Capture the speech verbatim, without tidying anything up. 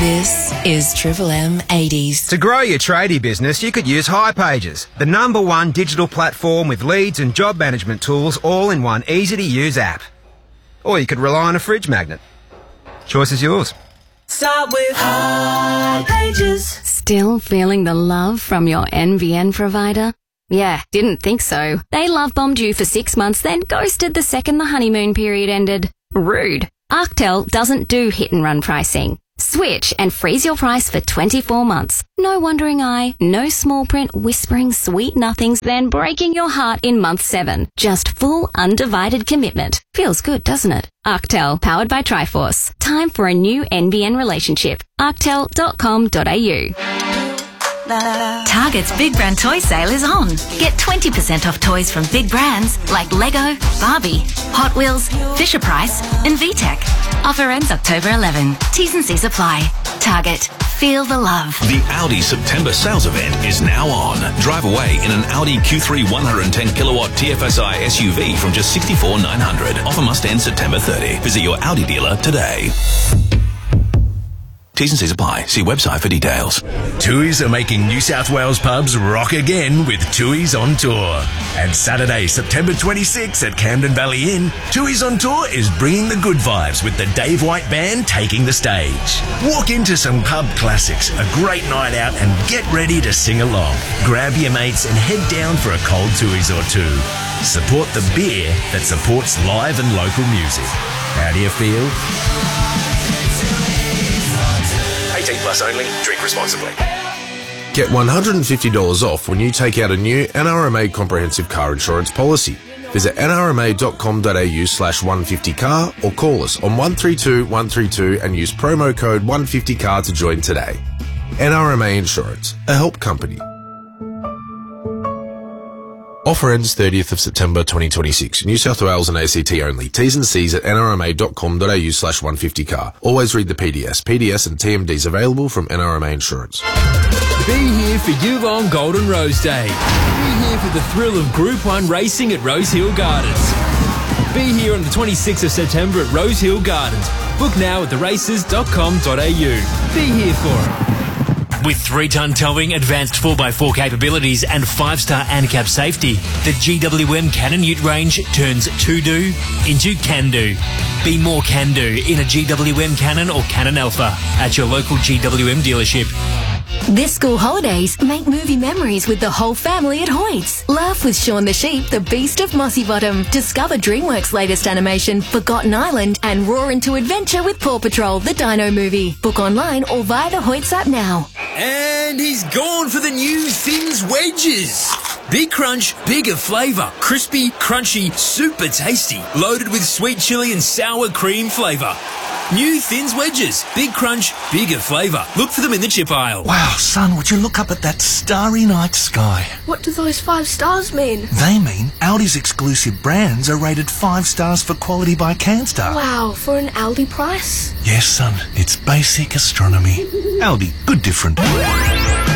This is Triple M eighties. To grow your tradie business, you could use hipages, the number one digital platform with leads and job management tools all in one easy-to-use app. Or you could rely on a fridge magnet. Choice is yours. Start with hipages. Still feeling the love from your N B N provider? Yeah, didn't think so. They love bombed you for six months, then ghosted the second the honeymoon period ended. Rude. Arctel doesn't do hit and run pricing. Switch and freeze your price for twenty-four months. No wandering eye, no small print whispering sweet nothings, then breaking your heart in month seven. Just full undivided commitment. Feels good, doesn't it? Arctel, powered by Triforce. Time for a new N B N relationship. arctel dot com dot a u. Target's Big Brand Toy Sale is on. Get twenty percent off toys from big brands like Lego, Barbie, Hot Wheels, Fisher-Price and V TEC. Offer ends October eleventh. T's and C's apply. Target. Feel the love. The Audi September sales event is now on. Drive away in an Audi Q three one hundred ten kilowatt T F S I S U V from just sixty-four thousand nine hundred dollars. Offer must end September thirtieth. Visit your Audi dealer today. T's and C's apply. See website for details. Tooheys are making New South Wales pubs rock again with Tooheys on Tour. And Saturday, September twenty-sixth at Camden Valley Inn, Tooheys on Tour is bringing the good vibes with the Dave White Band taking the stage. Walk into some pub classics, a great night out, and get ready to sing along. Grab your mates and head down for a cold Tooheys or two. Support the beer that supports live and local music. How do you feel? eighteen plus only. Drink responsibly. Get one hundred fifty dollars off when you take out a new N R M A comprehensive car insurance policy. Visit n r m a dot com dot a u slash one fifty car or call us on one three two one three two and use promo code one fifty car to join today. N R M A Insurance, a help company. Offer ends thirtieth of September twenty twenty-six. New South Wales and A C T only. T's and C's at n r m a dot com dot a u slash one fifty car. Always read the P D S. P D S and T M Ds available from N R M A Insurance. Be here for Yulong Golden Rose Day. Be here for the thrill of Group one racing at Rose Hill Gardens. Be here on the twenty-sixth of September at Rose Hill Gardens. Book now at the races dot com dot a u. Be here for it. With three-ton towing, advanced four by four capabilities and five-star ANCAP safety, the G W M Cannon Ute range turns to-do into can-do. Be more can-do in a G W M Cannon or Cannon Alpha at your local G W M dealership. This school holidays, make movie memories with the whole family at Hoyts. Laugh with Shaun the Sheep, the Beast of Mossy Bottom. Discover DreamWorks' latest animation, Forgotten Island, and roar into adventure with Paw Patrol, the Dino movie. Book online or via the Hoyts app now. And he's gone for the new Thins Wedges. Big crunch, bigger flavour, crispy, crunchy, super tasty, loaded with sweet chilli and sour cream flavour. New Thins Wedges, big crunch, bigger flavour. Look for them in the chip aisle. Wow, son, would you look up at that starry night sky? What do those five stars mean? They mean Aldi's exclusive brands are rated five stars for quality by CanStar. Wow, for an Aldi price? Yes, son, it's basic astronomy. Aldi, good different.